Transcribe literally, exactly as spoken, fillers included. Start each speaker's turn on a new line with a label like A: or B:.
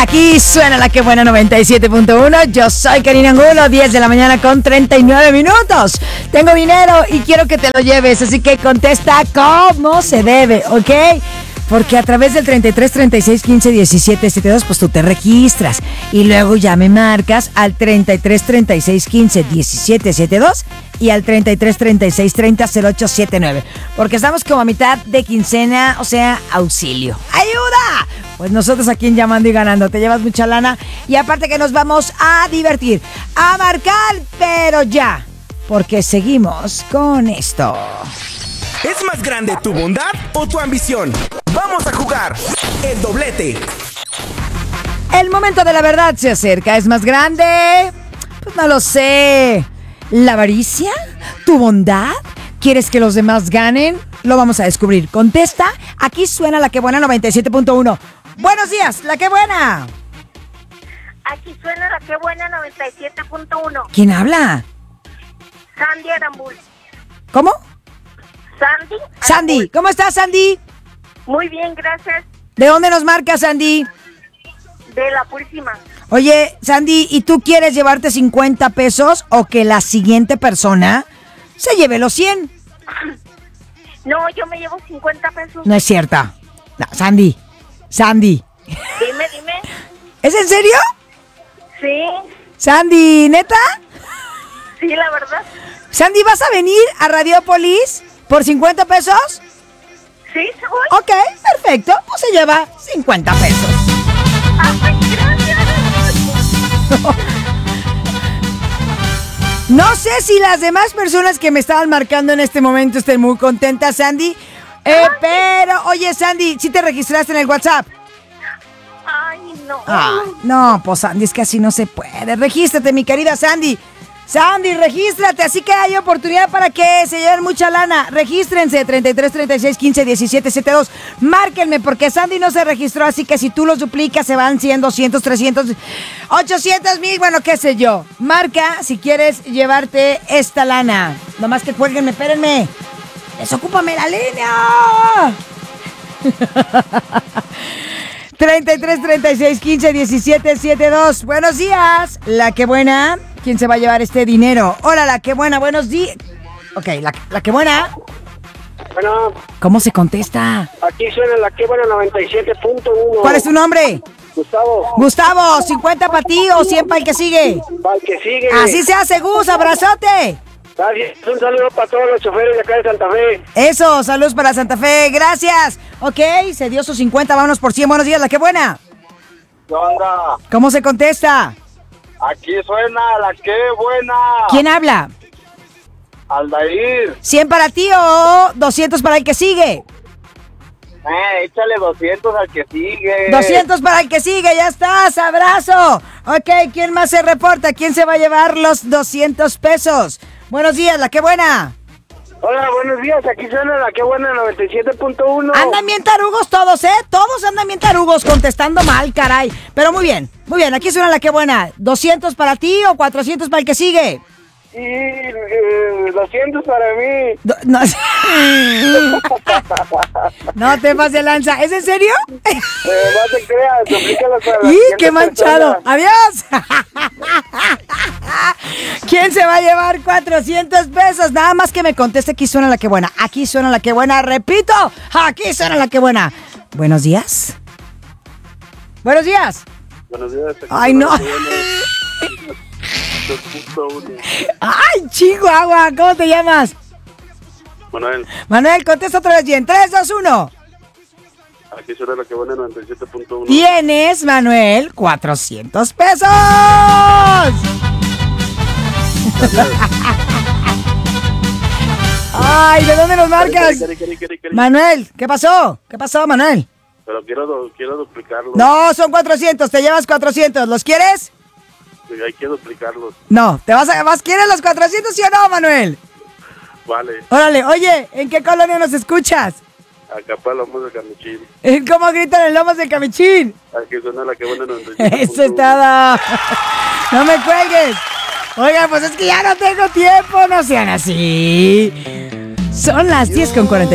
A: Aquí suena la que buena noventa y siete punto uno. Yo soy Karina Angulo, diez de la mañana con treinta y nueve minutos. Tengo dinero y quiero que te lo lleves, así que contesta como se debe, ¿ok? Porque a través del treinta y tres, treinta y seis, quince, diecisiete, setenta y dos, pues tú te registras. Y luego ya me marcas al treinta y tres, treinta y seis, quince, diecisiete, setenta y dos y al treinta y tres, treinta y seis, treinta, cero ocho setenta y nueve. Porque estamos como a mitad de quincena, o sea, auxilio. ¡Ayuda! Pues nosotros aquí en Llamando y Ganando. Te llevas mucha lana y aparte que nos vamos a divertir, a marcar, pero ya. Porque seguimos con esto.
B: ¿Es más grande tu bondad o tu ambición? Vamos a jugar el doblete.
A: El momento de la verdad se acerca. ¿Es más grande? Pues no lo sé. ¿La avaricia? ¿Tu bondad? ¿Quieres que los demás ganen? Lo vamos a descubrir. Contesta. Aquí suena la que buena noventa y siete punto uno. Buenos días, la que buena.
C: Aquí suena la que buena noventa y siete punto uno.
A: ¿Quién habla?
C: Sandy Arambul.
A: ¿Cómo?
C: Sandy.
A: Sandy.
C: Arambul.
A: ¿Cómo estás, Sandy?
C: Muy bien, gracias.
A: ¿De dónde nos marcas, Sandy?
C: De La Purísima.
A: Oye, Sandy, ¿y tú quieres llevarte cincuenta pesos o que la siguiente persona se lleve los cien?
C: No, yo me llevo cincuenta pesos.
A: No es cierta. No, Sandy. Sandy.
C: Dime, dime.
A: ¿Es en serio?
C: Sí,
A: Sandy, ¿neta?
C: sí, la verdad.
A: Sandy, ¿vas a venir a Radiopolis por cincuenta pesos?
C: Sí, se voy.
A: Ok, perfecto. Pues se lleva cincuenta pesos.
C: Ay, gracias.
A: No sé si las demás personas que me estaban marcando en este momento estén muy contentas, Sandy. Eh, pero, oye, Sandy, ¿sí te registraste en el WhatsApp?
C: Ay, no.
A: Ah, no, pues Sandy, es que así no se puede. Regístrate, mi querida Sandy. Sandy, regístrate, así que hay oportunidad para que se lleven mucha lana. Regístrense, treinta y tres, treinta y seis, quince, diecisiete, setenta y dos. Márquenme, porque Sandy no se registró, así que si tú los duplicas se van cien, doscientos, trescientos, ochocientos mil, bueno, qué sé yo. Marca si quieres llevarte esta lana. Nomás que cuélguenme, espérenme. ¡Desocúpame la línea! treinta y tres, treinta y seis, quince, diecisiete, setenta y dos. Buenos días. La que buena. ¿Quién se va a llevar este dinero? Hola, la que buena. Buenos días. Ok, la, la que buena.
D: Bueno,
A: ¿Cómo se contesta?
D: aquí suena la que buena noventa y siete punto uno.
A: ¿Cuál es tu nombre?
D: Gustavo.
A: Gustavo, ¿cincuenta para ti o cien para el que sigue?
D: Para el que sigue.
A: Así se hace, Gus. Abrazote.
D: Gracias. Un saludo para todos los choferes de acá de Santa Fe.
A: Eso, saludos para Santa Fe. Gracias. Ok, se dio sus cincuenta. Vámonos por cien. Buenos días, la que buena.
D: ¿Qué onda?
A: ¿Cómo se contesta?
D: Aquí suena la que buena.
A: ¿Quién habla?
D: Aldair.
A: ¿cien para ti o doscientos para el que sigue?
D: Eh, échale doscientos al que sigue.
A: doscientos para el que sigue, ya estás, abrazo. Ok, ¿quién más se reporta? ¿Quién se va a llevar los doscientos pesos? Buenos días, la que buena.
D: Hola, buenos días. Aquí suena la que buena noventa y siete punto uno.
A: Andan bien tarugos todos, ¿eh? Todos andan bien tarugos, contestando mal, caray. Pero muy bien, muy bien, aquí suena la que buena. ¿doscientos para ti o cuatrocientos para el que sigue?
D: Y eh, doscientos para mí.
A: Do- no, no te pases de lanza, ¿es en serio?
D: Eh, no te creas, duplícalos para la
A: ¡Y
D: siguiente
A: qué manchado!
D: persona.
A: ¡Adiós! ¿Quién se va a llevar cuatrocientos pesos? Nada más que me conteste, aquí suena la que buena. Aquí suena la que buena, repito. Aquí suena la que buena. Buenos días. Buenos días.
D: Buenos días. aquí
A: Ay,
D: suena
A: no.
D: la que buena dos punto uno.
A: Ay, Chihuahua, ¿cómo te llamas?
D: Manuel,
A: Manuel, contesta otra vez bien. tres, dos, uno.
D: aquí suena la que buena noventa y siete punto uno.
A: Tienes, Manuel, cuatrocientos pesos. Ay, ¿de dónde nos marcas?
D: Cari, cari, cari, cari.
A: Manuel, ¿qué pasó? ¿Qué pasó, Manuel?
D: Pero quiero, du- quiero duplicarlos.
A: No, son cuatrocientos, te llevas cuatrocientos. ¿Los quieres?
D: Hay que duplicarlos.
A: No, ¿te vas a vas quieres los cuatrocientos, sí o no, Manuel?
D: Vale.
A: Órale, oye, ¿en qué colonia nos escuchas?
D: Acá para Lomos de Camichín.
A: ¿En ¿Cómo gritan en Lomas del Camichín?
D: Aquí suena la que buena noventa y siete
A: Eso
D: punto
A: es
D: uno.
A: todo. No me cuelgues. Oiga, pues es que ya no tengo tiempo, no sean así. Son las diez con cuarenta.